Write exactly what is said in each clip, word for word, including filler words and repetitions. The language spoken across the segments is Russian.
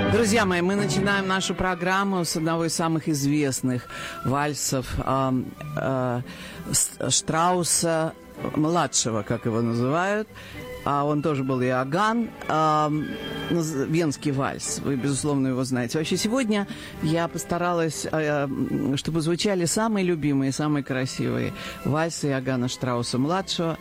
Друзья мои, мы начинаем нашу программу с одного из самых известных вальсов э, э, Штрауса младшего, как его называют. А он тоже был Иоганн, э, венский вальс, вы, безусловно, его знаете. Вообще, сегодня я постаралась, э, чтобы звучали самые любимые, самые красивые вальсы Иоганна Штрауса-младшего.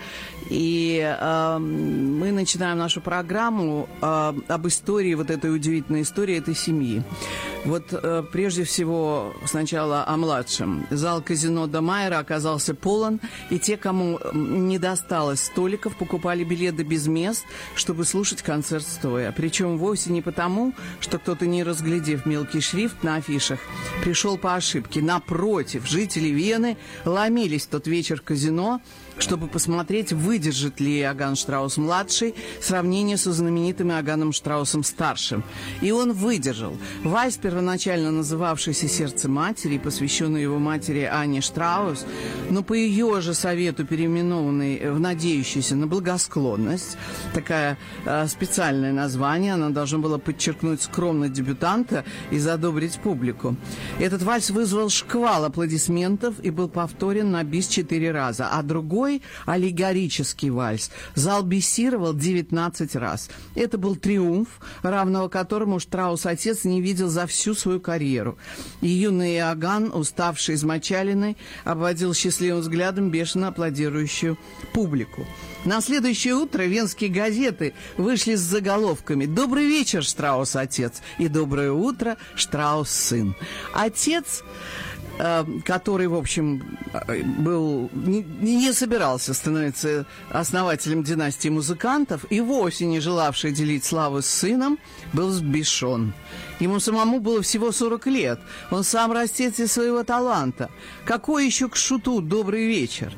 И э, мы начинаем нашу программу э, об истории, вот этой удивительной истории этой семьи. Вот э, прежде всего сначала о младшем. Зал казино де Майера оказался полон, и те, кому не досталось столиков, покупали билеты без мест, чтобы слушать концерт стоя. Причем вовсе не потому, что кто-то, не разглядев мелкий шрифт на афишах, пришел по ошибке. Напротив, жители Вены ломились в тот вечер в казино, чтобы посмотреть, выдержит ли Иоганн Штраус-младший сравнение со знаменитым Иоганном Штраусом-старшим. И он выдержал. Вальс, первоначально называвшийся «Сердце матери», посвященный его матери Анне Штраус, но по ее же совету переименованный в «Надеющийся на благосклонность», такое э, специальное название, оно должно было подчеркнуть скромность дебютанта и задобрить публику. Этот вальс вызвал шквал аплодисментов и был повторен на бис четыре раза, а другой аллегорический вальс зал бисировал девятнадцать раз. Это был триумф, равного которому Штраус-отец не видел за всю свою карьеру. И юный Иоганн, уставший, измочаленный, обводил счастливым взглядом бешено аплодирующую публику. На следующее утро венские газеты вышли с заголовками «Добрый вечер, Штраус-отец» и «Доброе утро, Штраус-сын». Отец, который, в общем, был, не, не собирался становиться основателем династии музыкантов и вовсе не желавший делить славу с сыном, был взбешен. Ему самому было всего сорок лет. Он сам растет из своего таланта. Какой еще к шуту добрый вечер?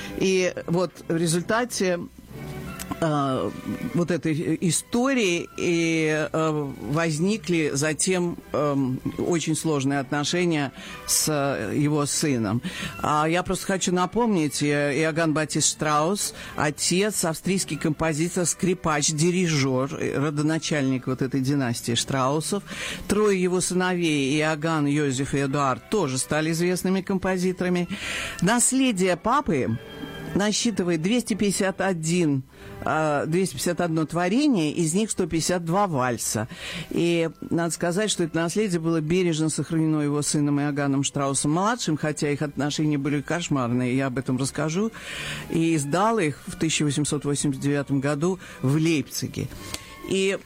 И вот в результате Uh, вот этой истории и uh, возникли затем uh, очень сложные отношения с uh, его сыном. Uh, я просто хочу напомнить, Иоганн Батист Штраус, отец, австрийский композитор, скрипач, дирижер, родоначальник вот этой династии Штраусов. Трое его сыновей, Иоганн, Йозеф и Эдуард, тоже стали известными композиторами. Наследие папы насчитывает двести пятьдесят один, двести пятьдесят одно творение, из них сто пятьдесят два вальса. И надо сказать, что это наследие было бережно сохранено его сыном Иоганном Штраусом-младшим, хотя их отношения были кошмарные, я об этом расскажу. И издал их в тысяча восемьсот восемьдесят девятом году в Лейпциге. И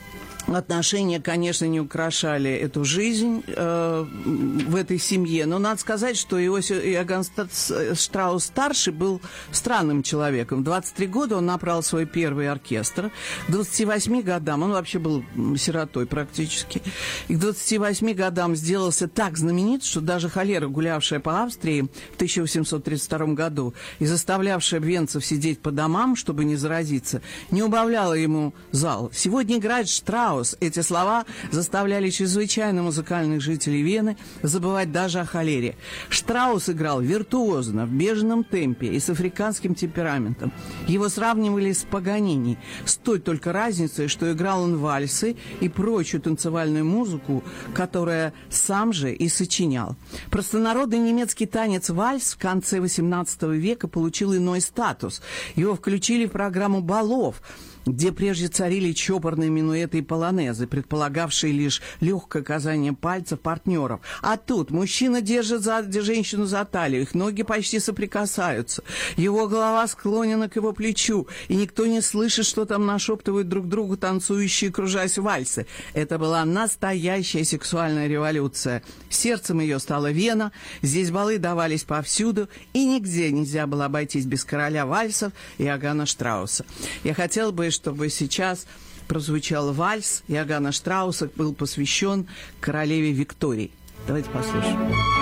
отношения, конечно, не украшали эту жизнь э, в этой семье, но надо сказать, что Иосиф Иоганн Штраус-старший был странным человеком. В двадцать три года он набрал свой первый оркестр. К двадцати восьми годам, он вообще был сиротой практически, и к двадцати восьми годам сделался так знаменит, что даже холера, гулявшая по Австрии в тысяча восемьсот тридцать втором году и заставлявшая венцев сидеть по домам, чтобы не заразиться, не убавляла ему зал. Сегодня играет Штраус. Эти слова заставляли чрезвычайно музыкальных жителей Вены забывать даже о холере. Штраус играл виртуозно, в бешеном темпе и с африканским темпераментом. Его сравнивали с Паганини, с той только разницей, что играл он вальсы и прочую танцевальную музыку, которая сам же и сочинял. Простонародный немецкий танец вальс в конце восемнадцатого века получил иной статус. Его включили в программу балов, где прежде царили чопорные минуэты и полонезы, предполагавшие лишь легкое касание пальцев партнеров. А тут мужчина держит за, женщину за талию, их ноги почти соприкасаются, его голова склонена к его плечу, и никто не слышит, что там нашептывают друг другу танцующие, кружась вальсы. Это была настоящая сексуальная революция. Сердцем ее стала Вена, здесь балы давались повсюду, и нигде нельзя было обойтись без короля вальсов Иоганна Штрауса. Я хотела бы, чтобы сейчас прозвучал вальс Иоганна Штрауса, был посвящен королеве Виктории. Давайте послушаем.